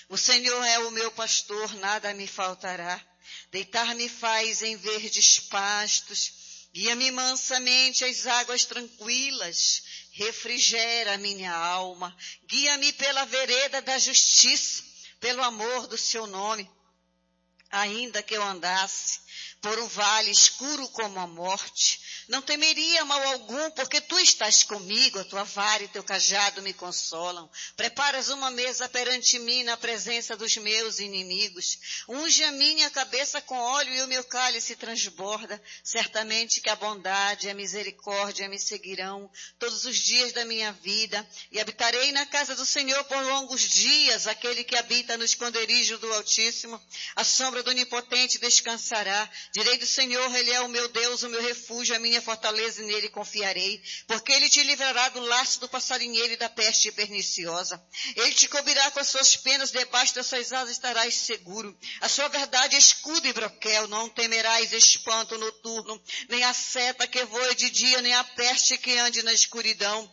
O Senhor é o meu pastor, nada me faltará. Deitar-me faz em verdes pastos, guia-me mansamente às águas tranquilas, refrigera minha alma, guia-me pela vereda da justiça, pelo amor do seu nome. Ainda que eu andasse por um vale escuro como a morte, não temeria mal algum, porque tu estás comigo, a tua vara e teu cajado me consolam. Preparas uma mesa perante mim na presença dos meus inimigos. Unge a minha cabeça com óleo e o meu cálice transborda. Certamente que a bondade e a misericórdia me seguirão todos os dias da minha vida, e habitarei na casa do Senhor por longos dias. Aquele que habita no esconderijo do Altíssimo, a sombra do Onipotente descansará. Direi do Senhor, Ele é o meu Deus, o meu refúgio, a minha fortaleza, e nele confiarei, porque Ele te livrará do laço do passarinheiro e da peste perniciosa. Ele te cobrirá com as suas penas, debaixo das suas asas estarás seguro. A sua verdade é escudo e broquel, não temerás espanto noturno, nem a seta que voe de dia, nem a peste que ande na escuridão,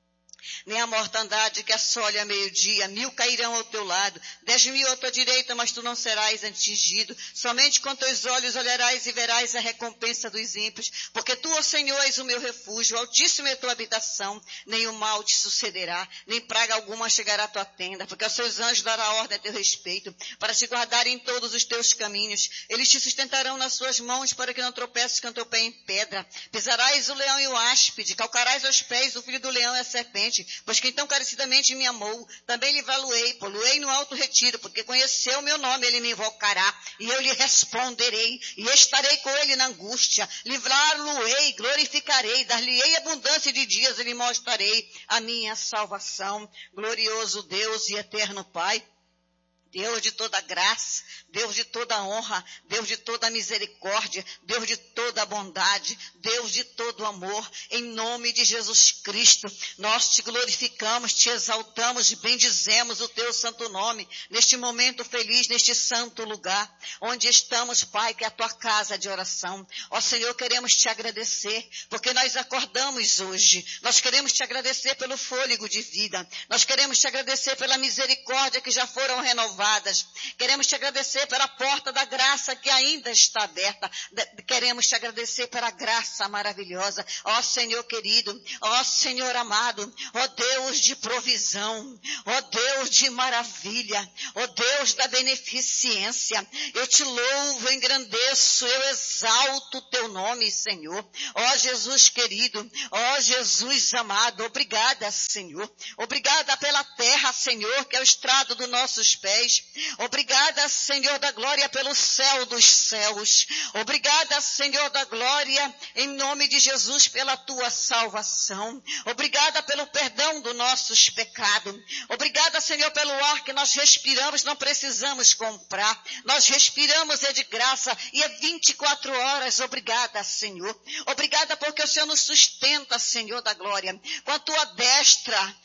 nem a mortandade que assole a meio-dia. 1000 cairão ao teu lado, 10.000 à tua direita, mas tu não serás atingido. Somente com teus olhos olharás e verás a recompensa dos ímpios, porque tu, ó Senhor, és o meu refúgio, o Altíssimo é a tua habitação. Nem o mal te sucederá, nem praga alguma chegará à tua tenda, porque aos seus anjos dará ordem a teu respeito, para te guardarem em todos os teus caminhos. Eles te sustentarão nas suas mãos, para que não tropeces com teu pé em pedra. Pisarás o leão e o áspide, calcarás aos pés o filho do leão e a serpente. Pois quem tão carecidamente me amou, também livrá-lo-ei, pô-lo-ei no alto retiro, porque conheceu o meu nome, ele me invocará, e eu lhe responderei, e estarei com ele na angústia, livrá-lo-ei, glorificarei, dar-lhe-ei abundância de dias, e lhe mostrarei a minha salvação. Glorioso Deus e eterno Pai, Deus de toda graça, Deus de toda honra, Deus de toda misericórdia, Deus de toda bondade, Deus de todo amor, em nome de Jesus Cristo, nós te glorificamos, te exaltamos e bendizemos o teu santo nome, neste momento feliz, neste santo lugar, onde estamos, Pai, que é a tua casa de oração. Ó Senhor, queremos te agradecer, porque nós acordamos hoje, nós queremos te agradecer pelo fôlego de vida, nós queremos te agradecer pela misericórdia que já foram renovadas. Queremos te agradecer pela porta da graça que ainda está aberta. Queremos te agradecer pela graça maravilhosa. Ó Senhor querido, ó Senhor amado, ó Deus de provisão, ó Deus de maravilha, ó Deus da beneficência. Eu te louvo, engrandeço, eu exalto o teu nome, Senhor. Ó Jesus querido, ó Jesus amado, obrigada, Senhor. Obrigada pela terra, Senhor, que é o estrado dos nossos pés. Obrigada, Senhor da glória, pelo céu dos céus. Obrigada, Senhor da glória, em nome de Jesus, pela tua salvação. Obrigada pelo perdão dos nossos pecados. Obrigada, Senhor, pelo ar que nós respiramos, não precisamos comprar. Nós respiramos, é de graça, e é 24 horas. Obrigada, Senhor. Obrigada porque o Senhor nos sustenta, Senhor da glória, com a tua destra.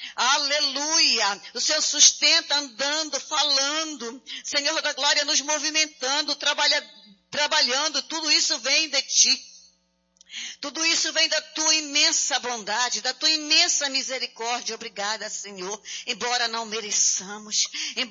Aleluia. O Senhor sustenta andando, falando, Senhor da glória, nos movimentando, trabalhando, tudo isso vem de ti. Tudo isso vem da tua imensa bondade, da tua imensa misericórdia. Obrigada, Senhor. Embora não mereçamos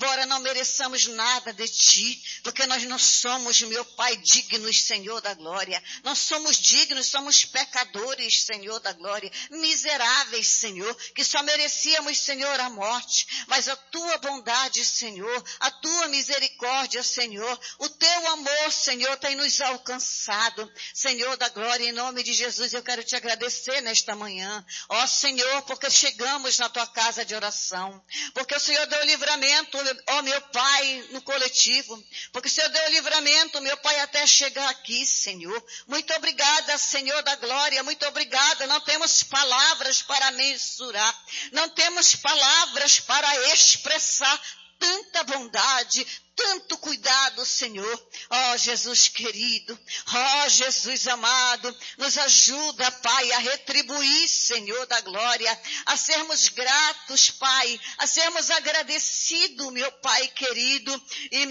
nada de ti, porque nós não somos, meu Pai, dignos, Senhor da glória. Não somos dignos, somos pecadores, Senhor da glória. Miseráveis, Senhor, que só merecíamos, Senhor, a morte. Mas a tua bondade, Senhor, a tua misericórdia, Senhor, o teu amor, Senhor, tem nos alcançado. Senhor da glória, em nome de Jesus, eu quero te agradecer nesta manhã, ó Senhor, porque chegamos na tua casa de oração, porque o Senhor deu livramento, ó meu Pai, no coletivo, porque o Senhor deu livramento, meu Pai, até chegar aqui, Senhor. Muito obrigada, Senhor da glória, muito obrigada. Não temos palavras para mensurar, não temos palavras para expressar tanta bondade, tanto cuidado, Senhor. Ó Jesus querido, ó Jesus amado, nos ajuda, Pai, a retribuir, Senhor da glória, a sermos gratos, Pai, a sermos agradecidos, meu Pai querido, e